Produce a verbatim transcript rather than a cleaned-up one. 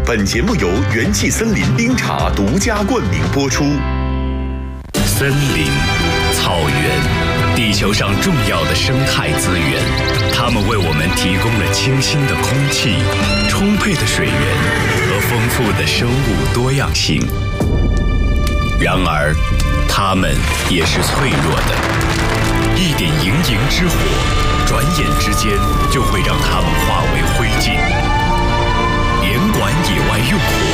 本节目由元气森林冰茶独家冠名播出。 森林、草原，地球上重要的生态资源，它们为我们提供了清新的空气、充沛的水源和丰富的生物多样性。然而，它们也是脆弱的，一点营营之火，转眼之间就会让它们化为灰烬。严管野外用火，